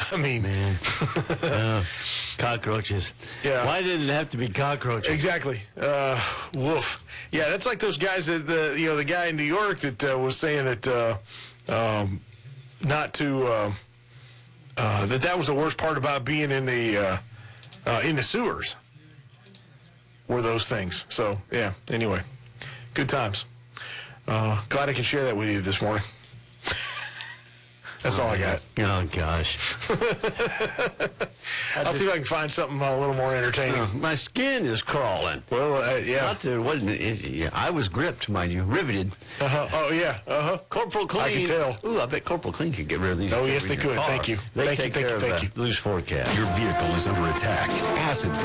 I mean, Man. Cockroaches. Yeah. Why did it have to be cockroaches? exactly. Woof. Yeah, that's like those guys that the guy in New York that was saying that not to that was the worst part about being in the sewers were those things. So yeah. Anyway, good times. Glad I can share that with you this morning. That's all I got. Oh, gosh. I'll see if I can find something a little more entertaining. My skin is crawling. Well, yeah. Not that it wasn't. I was gripped, mind you, riveted. Oh, yeah. Corporal Clean. I can tell. Ooh, I bet Corporal Clean could get rid of these. Oh, yes, they could. Car. Thank you. They Thank you, take thank care you, of thank the loose forecast. Your vehicle is under attack. Acid